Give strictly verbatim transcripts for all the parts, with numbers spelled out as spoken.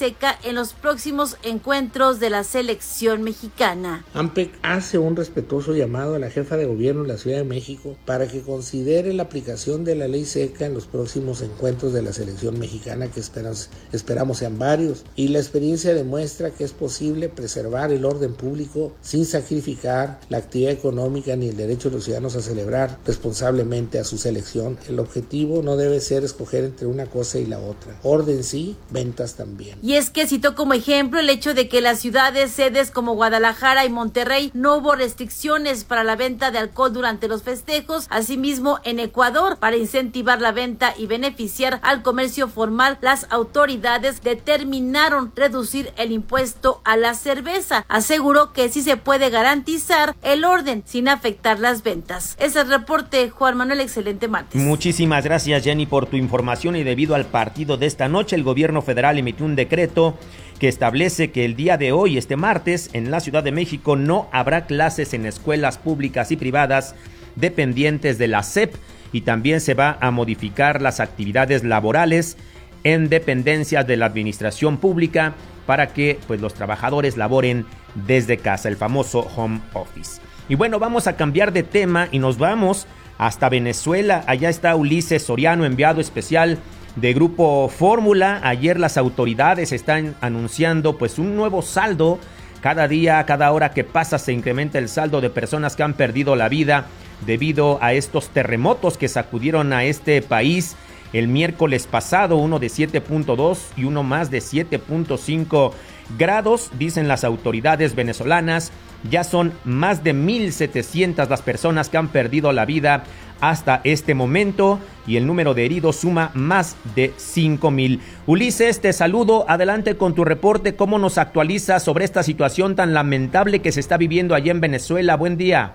seca en los próximos encuentros de la selección mexicana. AMPEC hace un respetuoso llamado a la jefa de gobierno de la Ciudad de México para que considere la aplicación de la ley seca en los próximos encuentros de la selección mexicana, que esperamos, esperamos sean varios, y la experiencia demuestra que es posible preservar el orden público sin sacrificar la actividad económica ni el derecho de los ciudadanos a celebrar responsablemente a su selección. El objetivo no debe ser escoger entre una cosa y la otra. Orden sí, ventas también. Y es que citó como ejemplo el hecho de que las ciudades sedes como Guadalajara y Monterrey no hubo restricciones para la venta de alcohol durante los festejos. Asimismo, en Ecuador, para incentivar la venta y beneficiar al comercio formal, las autoridades determinaron reducir el impuesto a la cerveza. Aseguró que sí se puede garantizar el orden sin afectar las ventas. Es el reporte, Juan Manuel, excelente martes. Muchísimas gracias, Jenny, por tu información. Y debido al partido de esta noche, el gobierno federal emitió un decreto que establece que el día de hoy, este martes, en la Ciudad de México no habrá clases en escuelas públicas y privadas dependientes de la S E P, y también se va a modificar las actividades laborales en dependencias de la administración pública para que pues los trabajadores laboren desde casa, el famoso home office. Y bueno, vamos a cambiar de tema y nos vamos hasta Venezuela. Allá está Ulises Soriano, enviado especial de Grupo Fórmula. Ayer las autoridades están anunciando pues un nuevo saldo. Cada día, cada hora que pasa se incrementa el saldo de personas que han perdido la vida debido a estos terremotos que sacudieron a este país el miércoles pasado, uno de siete punto dos y uno más de siete punto cinco grados, dicen las autoridades venezolanas. Ya son más de mil setecientas las personas que han perdido la vida hasta este momento y el número de heridos suma más de cinco mil. Ulises, te saludo, adelante con tu reporte. ¿Cómo nos actualizas sobre esta situación tan lamentable que se está viviendo allá en Venezuela? Buen día.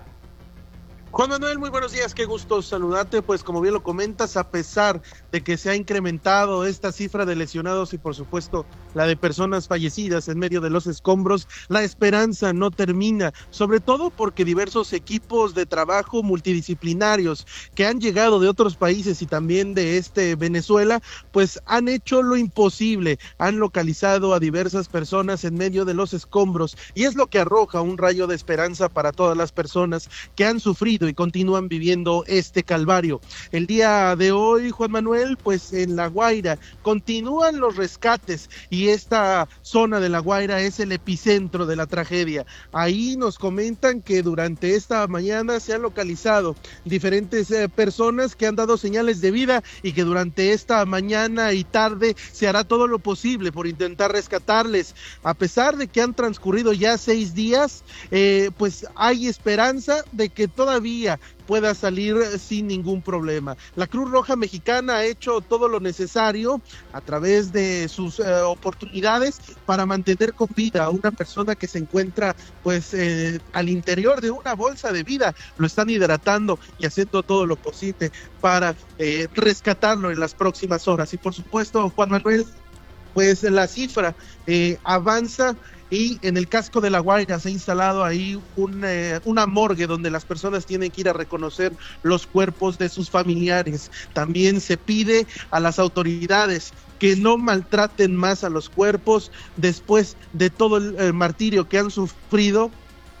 Juan Manuel, muy buenos días, qué gusto saludarte. Pues como bien lo comentas, a pesar de que se ha incrementado esta cifra de lesionados y por supuesto la de personas fallecidas en medio de los escombros, la esperanza no termina, sobre todo porque diversos equipos de trabajo multidisciplinarios que han llegado de otros países y también de este Venezuela, pues han hecho lo imposible, han localizado a diversas personas en medio de los escombros, y es lo que arroja un rayo de esperanza para todas las personas que han sufrido y continúan viviendo este calvario. El día de hoy, Juan Manuel, pues en La Guaira continúan los rescates y esta zona de La Guaira es el epicentro de la tragedia. Ahí nos comentan que durante esta mañana se han localizado diferentes eh, personas que han dado señales de vida y que durante esta mañana y tarde se hará todo lo posible por intentar rescatarles. A pesar de que han transcurrido ya seis días, eh, pues hay esperanza de que todavía pueda salir sin ningún problema. La Cruz Roja Mexicana ha hecho todo lo necesario a través de sus eh, oportunidades para mantener con vida a una persona que se encuentra pues eh, al interior de una bolsa de vida. Lo están hidratando y haciendo todo lo posible para eh, rescatarlo en las próximas horas. Y por supuesto, Juan Manuel, pues la cifra eh, avanza. Y en el casco de La Guaira se ha instalado ahí un, eh, una morgue donde las personas tienen que ir a reconocer los cuerpos de sus familiares. También se pide a las autoridades que no maltraten más a los cuerpos después de todo el, el martirio que han sufrido.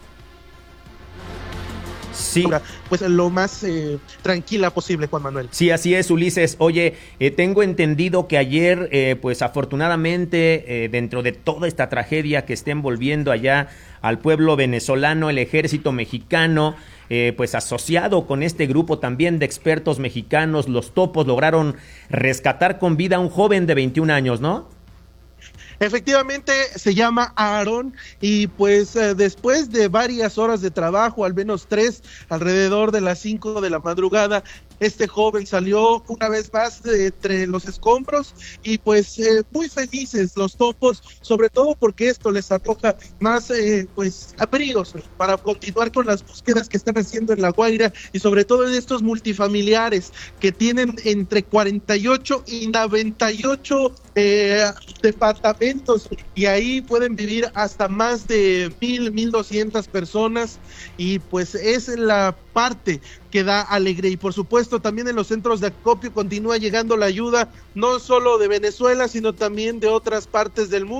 Sí. Pues lo más eh, tranquila posible, Juan Manuel. Sí, así es, Ulises. Oye, eh, tengo entendido que ayer, eh, pues afortunadamente, eh, dentro de toda esta tragedia que está envolviendo allá al pueblo venezolano, el ejército mexicano, eh, pues asociado con este grupo también de expertos mexicanos, los Topos, lograron rescatar con vida a un joven de veintiún años, ¿no? Efectivamente, se llama Aarón y pues eh, después de varias horas de trabajo, al menos tres, alrededor de las cinco de la madrugada, este joven salió una vez más de entre los escombros y pues eh, muy felices los Topos, sobre todo porque esto les arroja más eh, pues abrigos para continuar con las búsquedas que están haciendo en La Guaira y sobre todo en estos multifamiliares que tienen entre cuarenta y ocho y noventa y ocho eh, departamentos y ahí pueden vivir hasta más de mil, mil doscientas personas y pues es la parte que da alegría y por supuesto también en los centros de acopio continúa llegando la ayuda no solo de Venezuela sino también de otras partes del mundo.